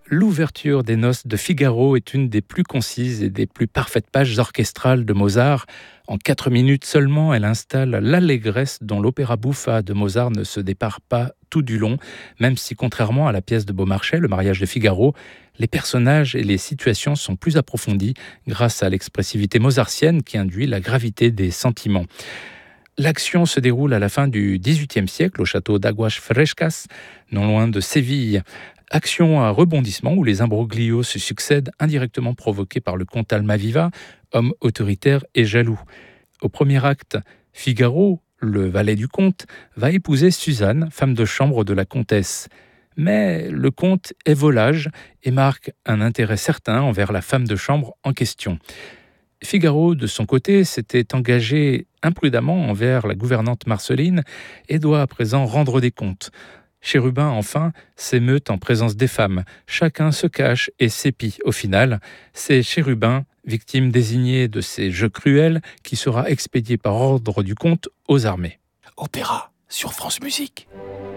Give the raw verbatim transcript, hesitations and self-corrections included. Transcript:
L'ouverture des Noces de Figaro est une des plus concises et des plus parfaites pages orchestrales de Mozart. En quatre minutes seulement, elle installe l'allégresse dont l'opéra bouffa de Mozart ne se dépare pas tout du long, même si, contrairement à la pièce de Beaumarchais, Le mariage de Figaro, les personnages et les situations sont plus approfondis grâce à l'expressivité mozartienne qui induit la gravité des sentiments. L'action se déroule à la fin du dix-huitième siècle au château d'Aguas Frescas, non loin de Séville. Action à rebondissement où les imbroglios se succèdent, indirectement provoqués par le comte Almaviva, homme autoritaire et jaloux. Au premier acte, Figaro, le valet du comte, va épouser Suzanne, femme de chambre de la comtesse. Mais le comte est volage et marque un intérêt certain envers la femme de chambre en question. Figaro, de son côté, s'était engagé imprudemment envers la gouvernante Marceline et doit à présent rendre des comptes. Chérubin, enfin, s'émeut en présence des femmes. Chacun se cache et s'épie. Au final, c'est Chérubin, victime désignée de ces jeux cruels, qui sera expédié par ordre du comte aux armées. Opéra sur France Musique.